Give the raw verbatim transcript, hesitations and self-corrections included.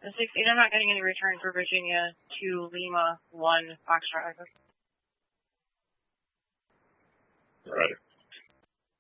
The sixteen, I'm not getting any return for Virginia to Lima one Foxtrot. Right.